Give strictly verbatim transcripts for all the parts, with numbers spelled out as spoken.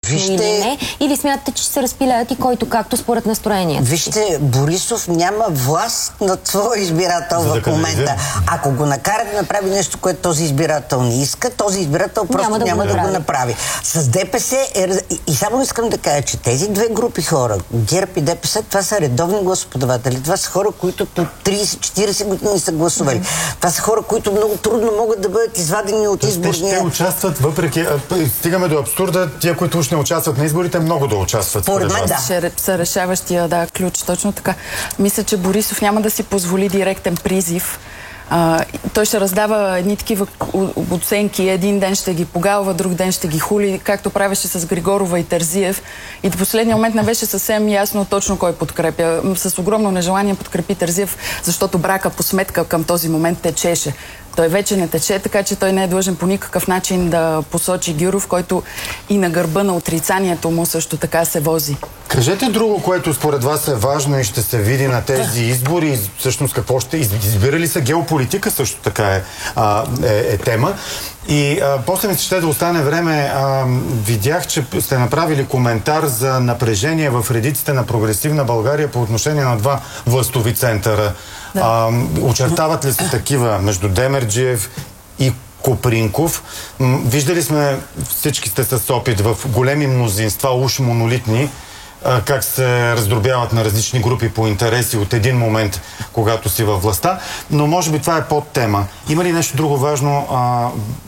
Вижте... или не? Или смятате, че се разпилеят и който както според настроението? Вижте, Борисов няма власт над своя избирател в момента. Ако го накара да направи нещо, което този избирател не иска, този избирател просто няма да, няма го, да го направи. С ДПС е... И само искам да кажа, че тези две групи хора, ГЕРБ и ДПС, това са редовни гласоподаватели. Това са хора, които по трийсет-четирийсет години са гласували. Mm-hmm. Това са хора, които много трудно могат да бъдат извадени от изборния... Те ще участват, въпреки... Стигаме до абсурда, тия, които уж не участват на изборите, много да участват. Според мен, да. Ще са решаващия, да, ключ. Точно така. Мисля, че Борисов няма да си позволи директен призив. А, той ще раздава едни такива оценки. Един ден ще ги погалва, друг ден ще ги хули, както правеше с Григорова и Терзиев. И до последния момент не беше съвсем ясно точно кой подкрепя. С огромно нежелание подкрепи Терзиев, защото брака по сметка към този момент течеше. Той вече не тече, така че той не е длъжен по никакъв начин да посочи Гюров, който и на гърба на отрицанието му също така се вози. Кажете друго, което според вас е важно и ще се види на тези избори. Всъщност какво ще избирали са? Геополитика също така е, а, е, е тема. И а, после ми се ще да остане време. А, видях, че сте направили коментар за напрежение в редиците на Прогресивна България по отношение на два властови центъра. Да. А, очертават ли се такива между Демерджиев и Копринков? Виждали сме, всички сте с опит в големи мнозинства, уж монолитни, как се раздробяват на различни групи по интереси от един момент, когато си във властта. Но може би това е подтема. Има ли нещо друго важно а,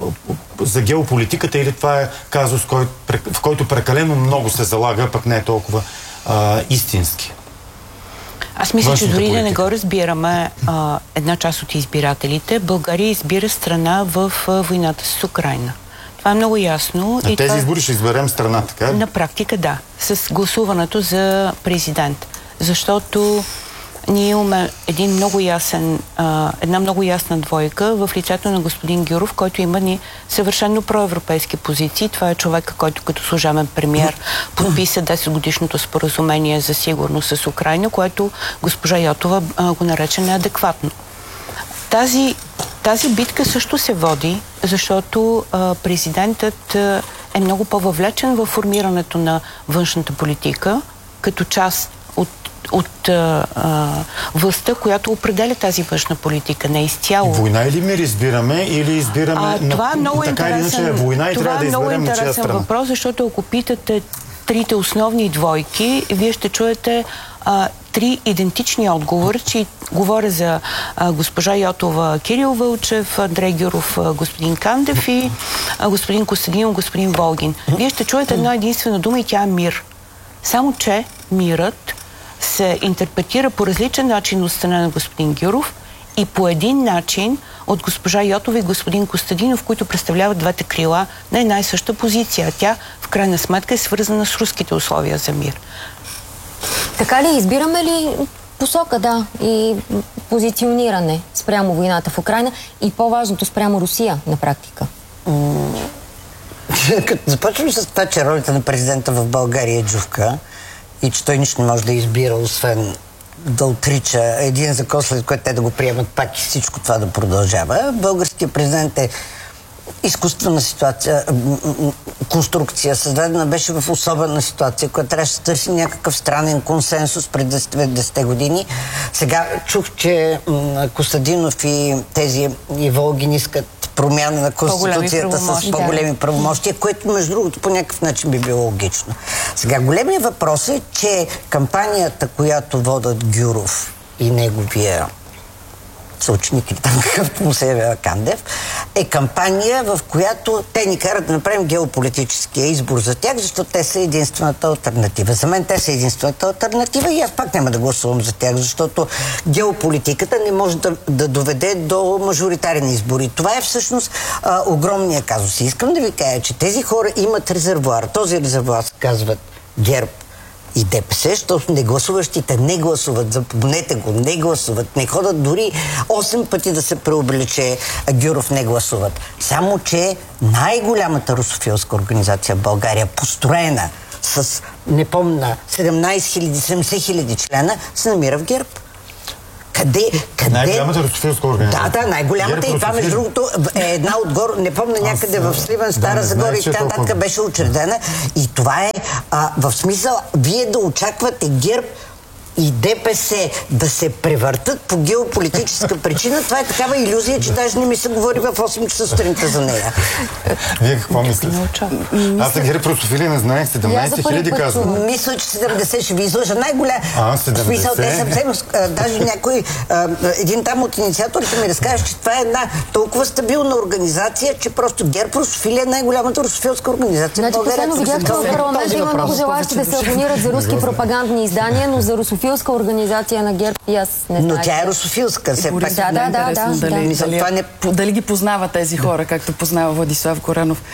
за геополитиката или това е казус, кой, в който прекалено много се залага, пък не е толкова а, истински? Аз мисля, че дори да не го разбираме а, една част от избирателите, България избира страна в а, войната с Украйна. Това е много ясно. На и тези това... избори ще изберем страна, така? На практика да, с гласуването за президент. Защото ние имаме един много ясен, а, една много ясна двойка в лицето на господин Гюров, който има ни съвършено проевропейски позиции. Това е човека, който като служебен премиер подписа десетгодишното споразумение за сигурност с Украйна, което госпожа Йотова а, го нарече неадекватно. Тази, тази битка също се води, защото а, президентът а, е много по-въвлечен във формирането на външната политика, като част от от а, а, властта, която определя тази външна политика, не изцяло. Война или мир избираме, или избираме... А, това е много така или иначе е война и трябва да изберем на чия страна. Това е много интересен въпрос, защото ако питате трите основни двойки, вие ще чуете а, три идентични отговори, че говоря за а, госпожа Йотова Кирил Вълчев, Андрей Гюров, а, господин Кандев и а, господин Костадинов, господин Волгин. Вие ще чуете една единствена дума и тя е мир. Само че мирът се интерпретира по различен начин от страна на господин Гюров и по един начин от госпожа Йотова и господин Костадинов, които представляват двете крила на една и съща позиция. Тя в крайна сметка е свързана с руските условия за мир. Така ли, избираме ли посока, да, и позициониране спрямо войната в Украйна и по-важното спрямо Русия на практика? Като започваме с това, че ролята на президента в България е джувка и че той нищо не може да избира, освен да отрича един закон, след което те да го приемат пак и всичко това да продължава. Българският президент е изкуствена ситуация, конструкция, създадена беше в особена ситуация, която трябваше да търси някакъв странен консенсус пред десетте години. Сега чух, че Костадинов и тези и Волгин искат промяна на Конституцията с по-големи правомощия, което между другото по някакъв начин би било логично. Сега големият въпрос е, че кампанията, която водят Гюров и неговия съученик или там какъвто му се явява Кандев, е кампания, в която те ни карат да направим геополитическия избор за тях, защото те са единствената алтернатива. За мен те са единствената алтернатива и аз пак няма да гласувам за тях, защото геополитиката не може да, да доведе до мажоритарни избори. Това е всъщност а, огромния казус. И искам да ви кажа, че тези хора имат резервуар. Този резервуар се казват ГЕРБ и ДПС, защото негласуващите не гласуват, запомнете го, не гласуват, не ходят дори осем пъти да се преобличе, а Гюров не гласуват. Само, че най-голямата русофилска организация в България, построена с, не помня, седемнайсет хиляди, седемдесет хиляди члена, се намира в ГЕРБ. Къде, къде... Най-голямата русофилска организация. Да, да, най-голямата и това, между другото, е една отгоре, не помня някъде в Сливен, Стара да, Загора и така толкова... нататък беше учредена. И това е а, в смисъл, вие да очаквате ГЕРБ и ДПС да се превъртат по геополитическа причина, това е такава илюзия, че даже не ми се говори в осем часа сутринта за нея. Вие какво мислите? Аз за ГЕРБ русофили не знаех, седемнайсет хиляди казвам. Мисля, че седемдесет ще ви излъжа. Най-голяма. А, седемдесет. Смисъл, те съвсем, даже някой, а, един там от инициаторите ми разкаже, че това е една толкова стабилна организация, че просто ГЕРБ русофили е най-голямата русофилска организация. Значи, последно видях, че в парламента има много желащи да се абонират за руски пропагандни издания, но за русофилска организация на ГЕРБ и аз не знам. Но тя е русофилска, все пак. Да, да, да, да. Дали, да. дали, дали, не... дали ги познава тези хора, както познава Владислав Горанов.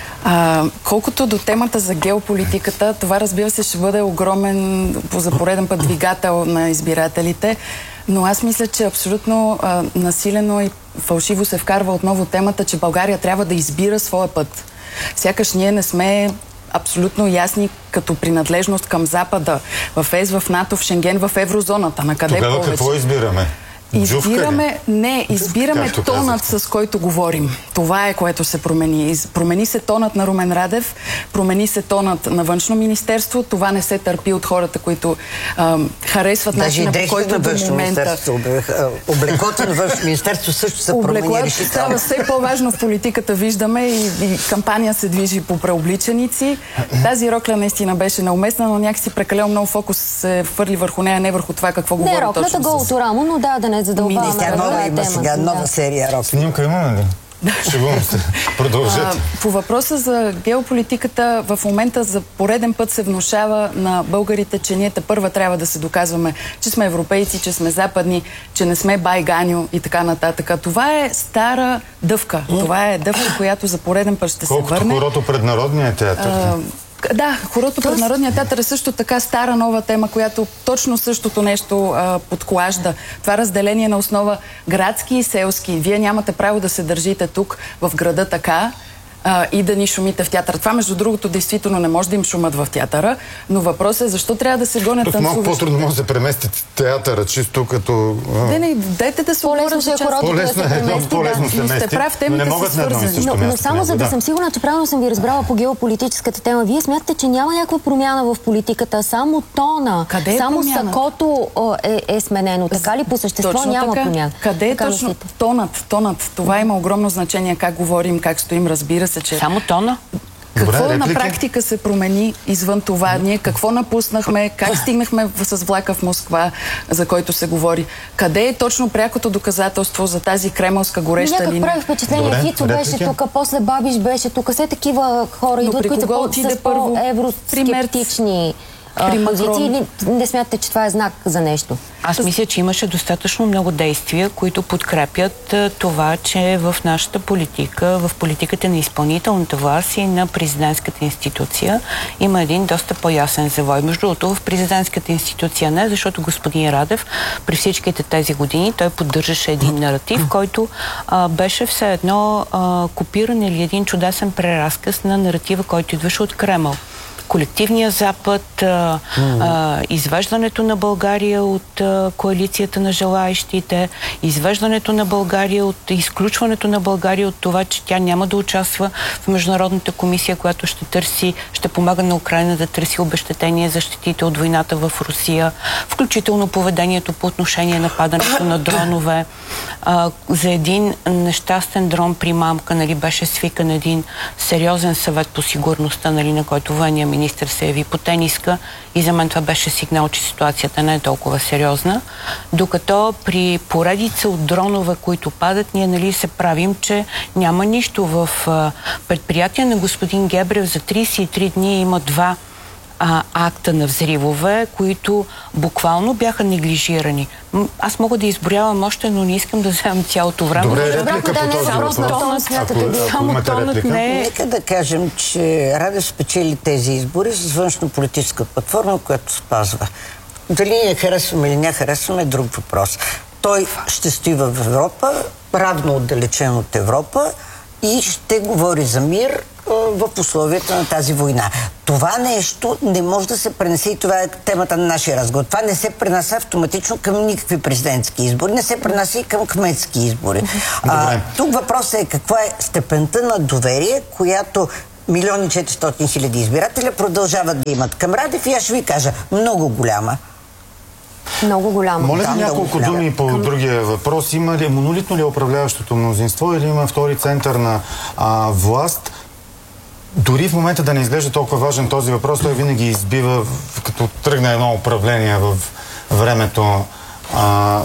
А, колкото до темата за геополитиката, това, разбира се, ще бъде огромен, за пореден път, двигател на избирателите, но аз мисля, че абсолютно а, насилено и фалшиво се вкарва отново темата, че България трябва да избира своя път. Сякаш ние не сме абсолютно ясни като принадлежност към Запада, в ЕС, в НАТО, в Шенген, в еврозоната. На къде Тогава повече? какво избираме? Избираме, не, избираме Както тонът, казах. с който говорим. Това е, което се промени. Из- Промени се тонът на Румен Радев, промени се тонът на Външно министерство. Това не се търпи от хората, които ам, харесват Даже начина, и по който на до Външно момента... министерство, облеклото на Външно министерство също се промени Облеклото решително. става все по-важно в политиката, виждаме, и, и кампания се движи по преобличаници. Тази рокля наистина беше неуместна, но някакси прекалено много фокус се хвърли върху нея, не върху това какво говори Не, роклята точно. голото рамо, но да, да не задълбаваме. Не, тя нова има сега, нова серия рок. Снимка имаме ли? Шегувам се. Продължете. А, по въпроса за геополитиката, в момента за пореден път се внушава на българите, че ние тепърва трябва да се доказваме, че сме европейци, че сме западни, че не сме байганю и така нататък. Това е стара дъвка. Това е дъвка, която за пореден път ще Колкото се върне. хорото пред Народния театър. А, да, хорото пред Народния театър е също така стара нова тема, която точно същото нещо а, подклажда. Това разделение на основа градски и селски. Вие нямате право да се държите тук в града така а, и да ни шумите в театър. Това, между другото, действително не може да им шумат в театъра, но въпросът е защо трябва да се гонят Тук малко танцуващи. по-трудно може да се премести театъра, чисто като... Не, не, дайте да се По-лесно говорят ще за е част. хорото да По-лесно се е, премести. по-лесно Да. се И сте мести, прав, но не темите могат са на едно и свързани. също Но, но място. само за да Да. съм сигурна, че правилно съм ви разбрала по геополитическата тема, вие смятате, че няма някаква промяна в политиката, само тона, Къде е само промяна? сакото о, е, е сменено. Така ли? По същество Точно няма така. промяна. Къде е Така точно мислите? тонът? Тонът. Това има огромно значение как говорим, как стоим, разбира се, че... Само тона? Какво Добре, на реплики? практика се промени извън това? Ние какво напуснахме? Как стигнахме в- с влака в Москва, за който се говори? Къде е точно прякото доказателство за тази кремълска гореща Някак линия? прави впечатление. Добре, Фицо беше реплики? тук, после Бабиш беше тук. Все такива хора Но идват, при които са кого по- отиде с първо? по-евроскептични а, При Макрон. позиции. Или не смятате, че това е знак за нещо? Аз мисля, че имаше достатъчно много действия, които подкрепят а, това, че в нашата политика, в политиката на изпълнителната власт и на президентската институция има един доста по-ясен завой. Между другото, в президентската институция не, защото господин Радев при всичките тези години той поддържаше един наратив, който а, беше все едно а, копиран или един чудесен преразказ на наратива, който идваше от Кремъл. Колективния Запад, а, а, извеждането на България от а, коалицията на желаещите, извеждането на България от изключването на България от това, че тя няма да участва в Международната комисия, която ще търси, ще помага на Украйна да търси обезщетение за щетите от войната в Русия, включително поведението по отношение на падането на дронове. А, за един нещастен дрон при мамка, нали, беше свикан един сериозен съвет по сигурността, нали, на който военния министър се яви по тениска, и за мен това беше сигнал, че ситуацията не е толкова сериозна. Докато при поредица от дронове, които падат, ние, нали, се правим, че няма нищо. В а, предприятие на господин Гебрев за трийсет и три дни има два а, акта на взривове, които буквално бяха неглижирани. М, Аз мога да изброявам още, но не искам да вземам цялото време. Добре, Разбрахме, реплика да, по не е този въпрос на въпрос. тон, смятате Ако- вие. ако Само имате тонът реплика. не е... Нека да кажем, че Радев спечели тези избори с външно-политическа платформа, която спазва. Дали я харесваме или не харесваме е друг въпрос. Той ще стои в Европа, равно отдалечен от Европа, и ще говори за мир в условията на тази война. Това нещо не може да се пренесе и това е темата на нашия разговор. Това не се пренася автоматично към никакви президентски избори, не се пренася и към кметски избори. А, тук въпросът е каква е степента на доверие, която милион и четиристотин хиляди избирателя продължават да имат към Радев и аз ще ви кажа, много голяма. Много голямо. Моля да, ви няколко да, думи по към... другия въпрос. Има ли, монолитно ли е управляващото мнозинство или има втори център на а, власт? Дори в момента да не изглежда толкова важен този въпрос, той винаги избива, като тръгне едно управление в времето а,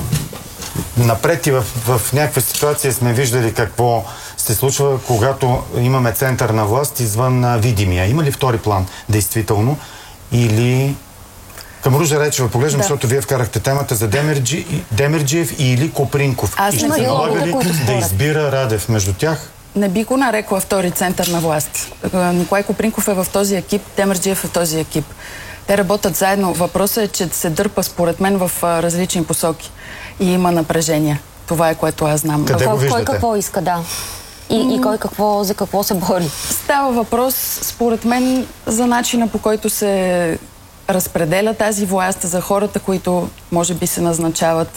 напред и в, в някаква ситуация сме виждали какво се случва, когато имаме център на власт извън а, видимия. Има ли втори план, действително? Или... Към Ружа Речева поглеждам, да. Защото вие вкарахте темата за Демерджи, Демерджиев или Копринков. Аз и ще се налага ли да избира Радев между тях? Не би го нарекла втори център на власт. Николай Копринков е в този екип, Демерджиев е в този екип. Те работят заедно. Въпросът е, че се дърпа според мен в различни посоки. И има напрежение. Това е, което аз знам. Къде кой, го виждате? Кой какво иска, да. И, mm. и кой какво, за какво се бори? Става въпрос, според мен, за начина, по който се разпределя тази власт, за хората, които може би се назначават.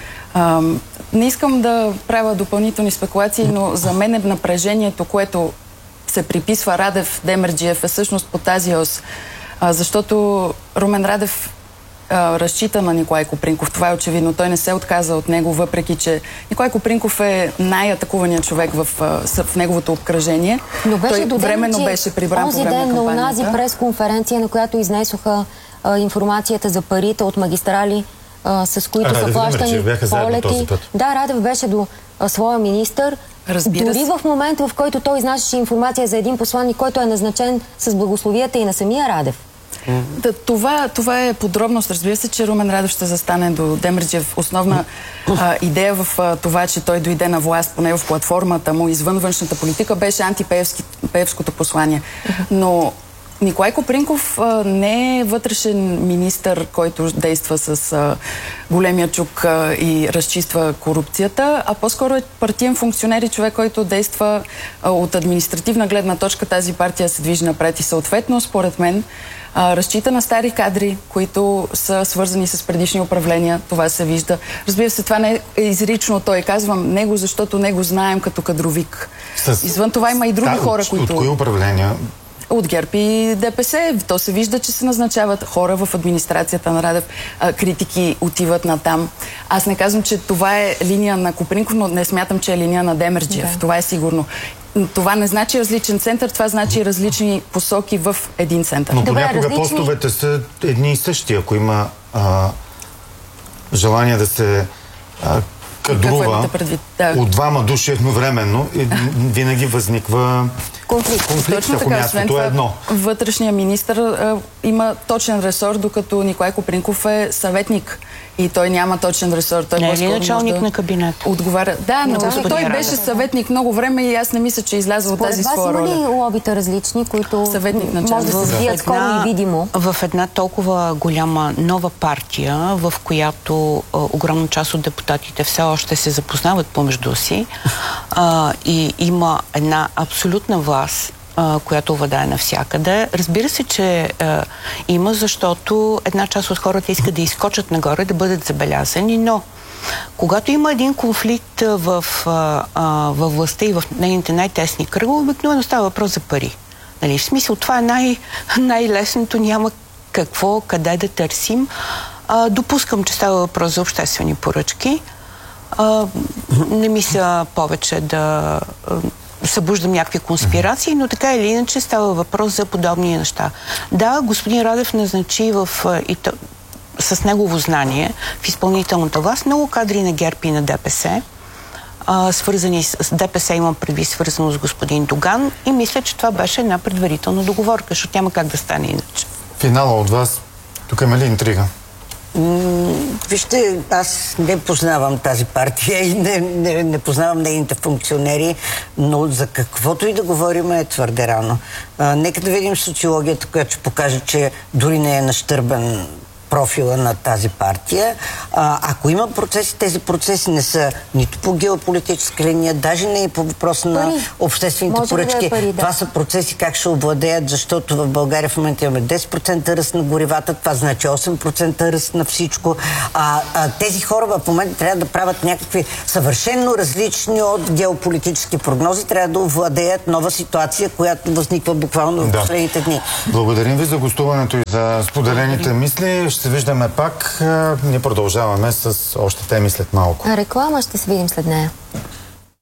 Ам, не искам да правя допълнителни спекулации, но за мен е напрежението, което се приписва Радев, Демерджиев, е всъщност по тази ос. А, защото Румен Радев а, разчита на Николай Копринков. Това е очевидно. Той не се отказа от него, въпреки че Николай Копринков е най-атакуваният човек в, в неговото обкръжение. Но беше Той доден, временно беше прибран по време на кампанията. на онази пресконференция, на която изнесоха а, информацията за парите от магистрали, а, с които а, са плащани полети. Да, Радев беше до а, своя министър. Разбира Дори се. в момента, в който той изнасяше информация за един посланник, който е назначен с благословията и на самия Радев. Да, това, това е подробност. Разбира се, че Румен Радев ще застане до Демерджиев. Основна а, идея в а, това, че той дойде на власт, поне в платформата му, извън външната политика, беше антипеевското послание. Но Николай Копринков а, не е вътрешен министър, който действа с а, големия чук а, и разчиства корупцията, а по-скоро е партиен функционер и човек, който действа а, от административна гледна точка. Тази партия се движи напред и съответно, според мен, а, разчита на стари кадри, които са свързани с предишни управления. Това се вижда. Разбира се, това не е изрично. Той казвам него, защото него знаем като кадровик. С... Извън това има и други да, хора, от, които... От кои управления? От ГЕРБ и ДПС. То се вижда, че се назначават хора в администрацията на Радев. А, критики отиват на там. Аз не казвам, че това е линия на Копринков, но не смятам, че е линия на Демерджиев. Да. Това е сигурно. Това не значи различен център, това значи различни посоки в един център. Но Добре, понякога различни... постовете са едни и същи. Ако има а, желание да се а, кадрува да. от двама души едновременно, винаги възниква конфликт. конфликт, Точно ако така, мястото е едно. Вътрешният министър а, има точен ресор, докато Николай Копринков е съветник. И той няма точен ресор. Той не е ли началник да на кабинет? Отговаря. Да, но Началник той беше съветник много време и аз не мисля, че изляза от тази своя роля. Според вас има ли лобита различни, които съветник може да се сбият скоро и видимо? В една толкова голяма нова партия, в която а, огромна част от депутатите все още се запознават помежду си а, и има една абсолютна власт, която владее навсякъде. Разбира се, че е, има, защото една част от хората искат да изскочат нагоре, да бъдат забелязани, но когато има един конфликт в, а, във властта и в нейните най-тесни кръгове, обикновено става въпрос за пари. Нали? В смисъл, това е най- най-лесното, няма какво, къде да търсим. А, допускам, че става въпрос за обществени поръчки. А, не мисля повече да събуждам някакви конспирации, но така или иначе става въпрос за подобни неща. Да, господин Радев назначи в, и то, с негово знание в изпълнителната власт много кадри на ГЕРБ и на ДПС, а, свързани с ДПС, имам предвид свързано с господин Доган, и мисля, че това беше една предварителна договорка, защото няма как да стане иначе. Финала от вас, тук има ли интрига? Вижте, аз не познавам тази партия и не, не, не познавам нейните функционери, но за каквото и да говорим е твърде рано. А, нека да видим социологията, която ще покаже, че дори не е нащърбен профила на тази партия. А, ако има процеси, тези процеси не са нито по геополитическа линия, даже не и по въпрос на пари. Обществените може поръчки. Да е пари, да. Това са процеси как ще овладеят, защото в България в момента имаме десет процента ръст на горивата, това значи осем процента ръст на всичко. А, а тези хора в момента трябва да правят някакви съвършенно различни от геополитически прогнози, трябва да овладеят нова ситуация, която възниква буквално в да. последните дни. Благодарим ви за гостуването и за споделените мисли. Ще се виждаме пак. Ние продължаваме с още теми след малко. Реклама ще се видим след нея.